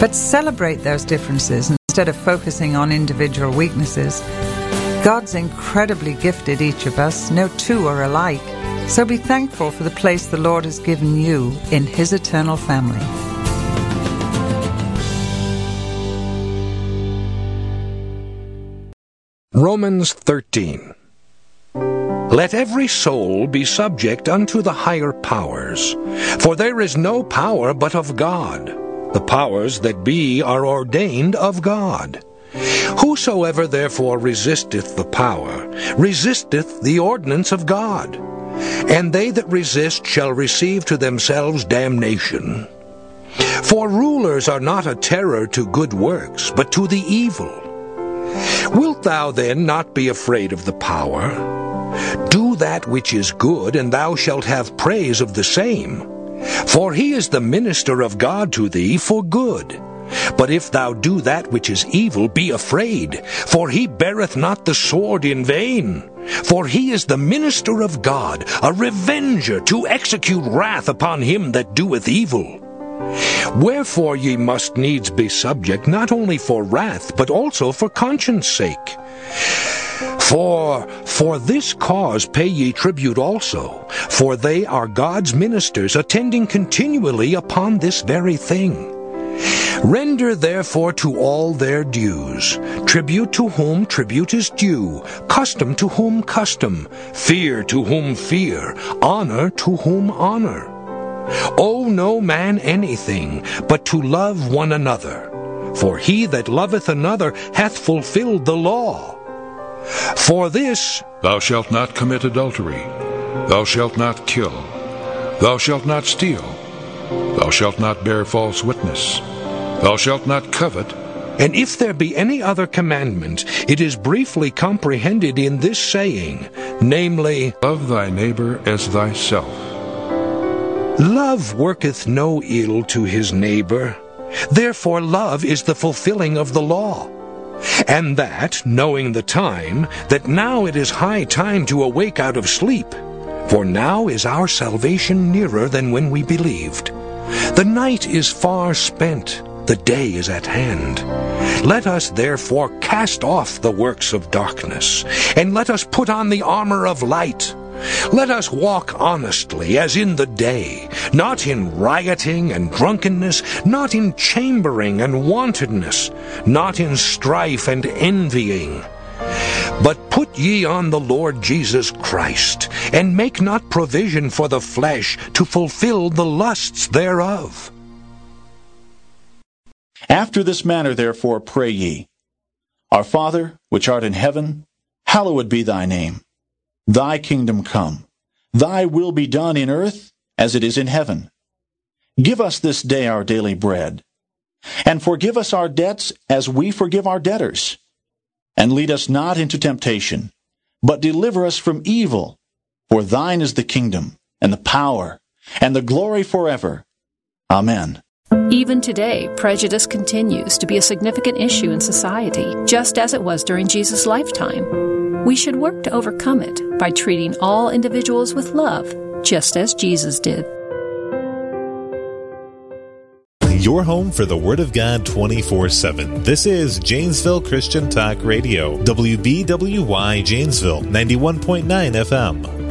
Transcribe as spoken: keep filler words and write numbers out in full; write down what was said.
But celebrate those differences instead of focusing on individual weaknesses. God's incredibly gifted each of us. No two are alike. So be thankful for the place the Lord has given you in His eternal family. Romans thirteen. Let every soul be subject unto the higher powers, for there is no power but of God. The powers that be are ordained of God. Whosoever therefore resisteth the power, resisteth the ordinance of God. And they that resist shall receive to themselves damnation. For rulers are not a terror to good works, but to the evil. Wilt thou then not be afraid of the power? Do that which is good, and thou shalt have praise of the same. For he is the minister of God to thee for good. But if thou do that which is evil, be afraid, for he beareth not the sword in vain. For he is the minister of God, a revenger to execute wrath upon him that doeth evil. Wherefore ye must needs be subject, not only for wrath, but also for conscience sake. For for this cause pay ye tribute also, for they are God's ministers, attending continually upon this very thing. Render therefore to all their dues, tribute to whom tribute is due, custom to whom custom, fear to whom fear, honor to whom honor. Owe no man anything, but to love one another. For he that loveth another hath fulfilled the law. For this, Thou shalt not commit adultery, thou shalt not kill, thou shalt not steal, thou shalt not bear false witness, thou shalt not covet. And if there be any other commandment, it is briefly comprehended in this saying, namely, Love thy neighbor as thyself. Love worketh no ill to his neighbor. Therefore love is the fulfilling of the law. And that, knowing the time, that now it is high time to awake out of sleep. For now is our salvation nearer than when we believed. The night is far spent, the day is at hand. Let us therefore cast off the works of darkness, and let us put on the armor of light. Let us walk honestly as in the day, not in rioting and drunkenness, not in chambering and wantonness, not in strife and envying. But put ye on the Lord Jesus Christ, and make not provision for the flesh to fulfill the lusts thereof. After this manner therefore pray ye, Our Father, which art in heaven, hallowed be thy name. Thy kingdom come. Thy will be done in earth as it is in heaven. Give us this day our daily bread. And forgive us our debts as we forgive our debtors. And lead us not into temptation, but deliver us from evil. For thine is the kingdom, and the power, and the glory forever. Amen. Even today, prejudice continues to be a significant issue in society, just as it was during Jesus' lifetime. We should work to overcome it by treating all individuals with love, just as Jesus did. Your home for the Word of God twenty-four seven. This is Janesville Christian Talk Radio, W B W Y Janesville, ninety-one point nine F M.